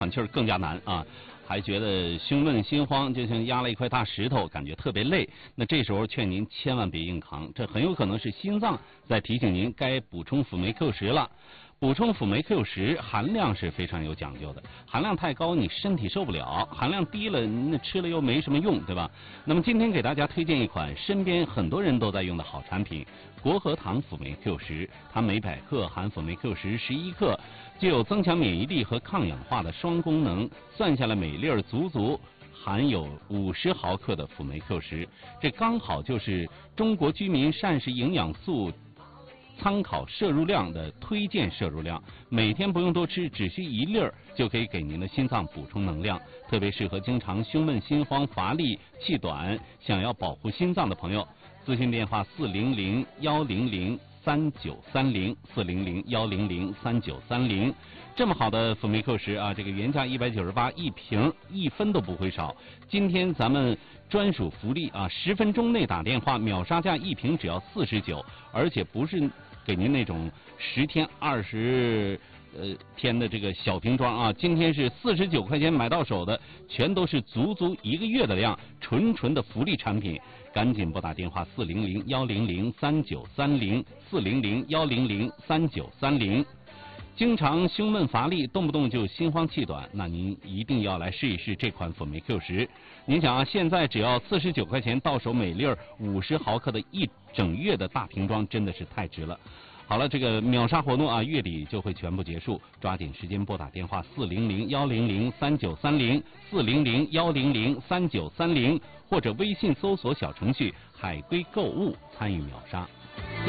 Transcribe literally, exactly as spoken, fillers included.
喘气儿更加难啊，还觉得胸闷心慌，就像压了一块大石头，感觉特别累。那这时候劝您千万别硬扛，这很有可能是心脏在提醒您该补充辅酶 Q 十了。补充辅酶 Q 十含量是非常有讲究的，含量太高你身体受不了，含量低了那吃了又没什么用，对吧？那么今天给大家推荐一款身边很多人都在用的好产品——国和堂辅酶 Q 十，它每百克含辅酶 Q 十十一克，具有增强免疫力和抗氧化的双功能，算下来每粒儿足足含有五十毫克的辅酶 Q 十，这刚好就是中国居民膳食营养素参考摄入量的推荐摄入量，每天不用多吃，只需一粒儿就可以给您的心脏补充能量，特别适合经常胸闷心慌、乏力、气短，想要保护心脏的朋友。咨询电话四零零幺零零三九三零四零零幺零零三九三零。这么好的辅酶 Q 十啊，这个原价一百九十八一瓶，一分都不会少。今天咱们专属福利啊，十分钟内打电话秒杀价，一瓶只要四十九，而且不是给您那种十天、二十呃天的这个小瓶装啊，今天是四十九块钱买到手的，全都是足足一个月的量，纯纯的福利产品。赶紧拨打电话四零零幺零零三九三零四零零幺零零三九三零。经常胸闷乏力，动不动就心慌气短，那您一定要来试一试这款辅酶 Q 十。您想啊，现在只要四十九块钱到手，每粒儿五十毫克的一整月的大瓶装，真的是太值了。好了，这个秒杀活动啊，月底就会全部结束，抓紧时间拨打电话四零零幺零零三九三零四零零幺零零三九三零，或者微信搜索小程序海龟购物参与秒杀。